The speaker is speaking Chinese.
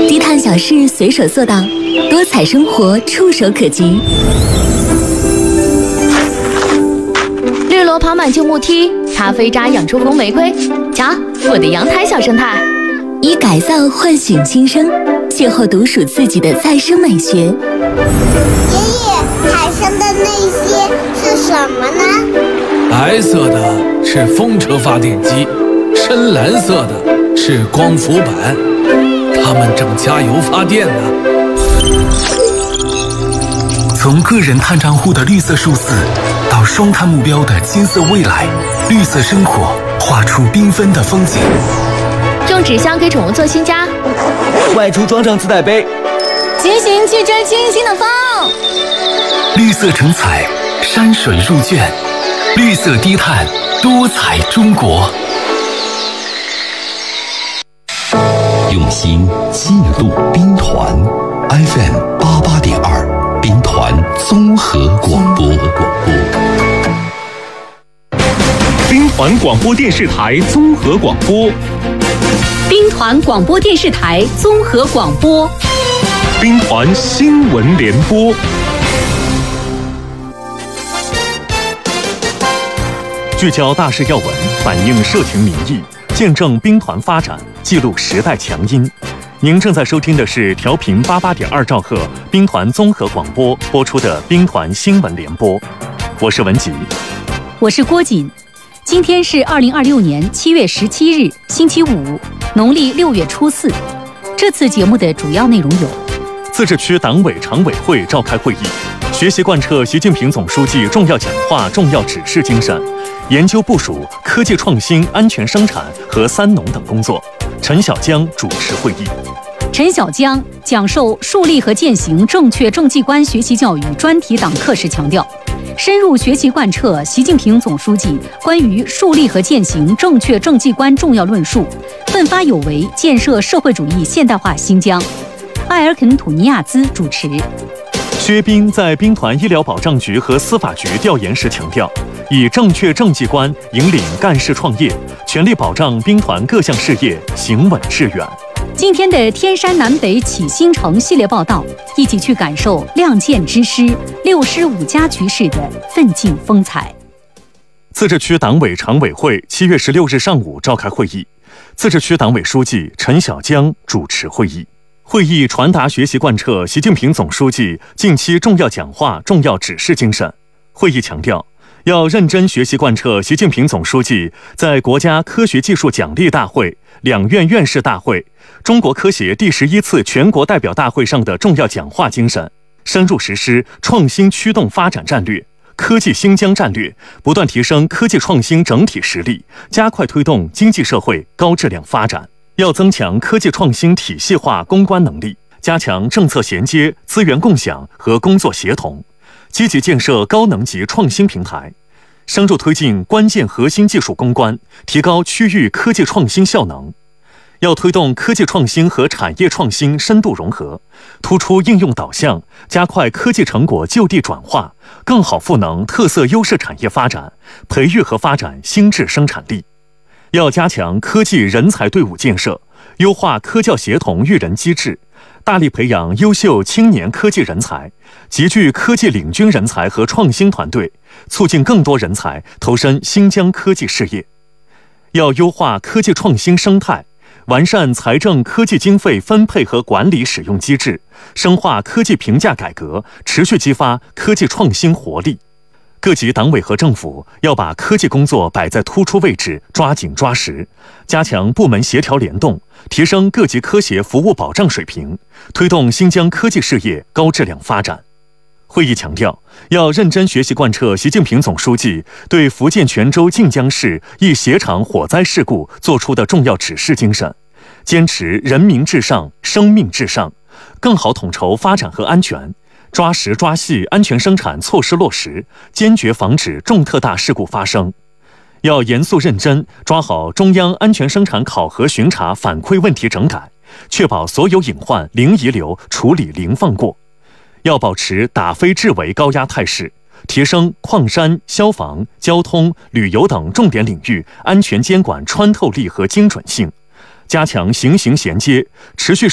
低碳小事随手做到，多彩生活触手可及。 绿萝爬满旧木梯，咖啡渣养出红玫瑰。瞧，我的阳台小生态。 以改造唤醒新生，邂逅独属自己的再生美学。爷爷，海上的那些是什么呢？ 白色的是风车发电机，深蓝色的是光伏板，它们正加油发电呢。 从个人碳账户的绿色数字，到双碳目标的金色未来，绿色生活画出缤纷的风景。 用纸箱给宠物做新家， 外出装上自带杯， 骑行去追清新的风。 绿色成彩，山水入卷，绿色低碳，多彩中国。 用心记录兵团 FM88.2，兵团综合广播。 兵团广播电视台综合广播。 兵团广播电视台综合广播， 兵团新闻联播。聚焦大事要闻，反映社情民意，见证兵团发展，记录时代强音。您正在收听的是调频88.2兆赫兵团综合广播播出的兵团新闻联播，我是文吉， 我是郭瑾。今天是2026年7月17日，星期五，农历6月初4。这次节目的主要内容有： 自治区党委常委会召开会议，学习贯彻习近平总书记重要讲话、重要指示精神，研究部署科技创新、安全生产和三农等工作。陈小江主持会议。 陈小江讲授树立和践行正确政绩观学习教育专题党课时强调，深入学习贯彻习近平总书记关于树立和践行正确政绩观重要论述，奋发有为建设社会主义现代化新疆。埃尔肯土尼亚兹主持。 薛斌在兵团医疗保障局和司法局调研时强调，以正确政绩观引领干事创业，全力保障兵团各项事业行稳致远。 今天的天山南北启新城系列报道，一起去感受亮剑之师6师5家局势的奋进风采。 自治区党委常委会7月16日上午召开会议，自治区党委书记陈小江主持会议。会议传达学习贯彻习近平总书记近期重要讲话、重要指示精神。会议强调，要认真学习贯彻习近平总书记在国家科学技术奖励大会、两院院士大会、中国科协第11次全国代表大会上的重要讲话精神，深入实施创新驱动发展战略、科技新疆战略，不断提升科技创新整体实力，加快推动经济社会高质量发展。要增强科技创新体系化攻关能力，加强政策衔接、资源共享和工作协同，积极建设高能级创新平台，深入推进关键核心技术攻关，提高区域科技创新效能。要推动科技创新和产业创新深度融合，突出应用导向，加快科技成果就地转化，更好赋能特色优势产业发展，培育和发展新质生产力。要加强科技人才队伍建设，优化科教协同育人机制，大力培养优秀青年科技人才，集聚科技领军人才和创新团队，促进更多人才投身新疆科技事业。要优化科技创新生态，完善财政科技经费分配和管理使用机制，深化科技评价改革，持续激发科技创新活力。各级党委和政府要把科技工作摆在突出位置，抓紧抓实，加强部门协调联动，提升各级科协服务保障水平，推动新疆科技事业高质量发展。会议强调，要认真学习贯彻习近平总书记对福建泉州晋江市一鞋厂火灾事故作出的重要指示精神，坚持人民至上、生命至上，更好统筹发展和安全，抓实抓细安全生产措施落实，坚决防止重特大事故发生。要严肃认真抓好中央安全生产考核巡查反馈问题整改，确保所有隐患零遗留，处理零放过。要保持打非治为高压态势，提升矿山、消防、交通、旅游等重点领域安全监管穿透力和精准性，加强形形衔接，持续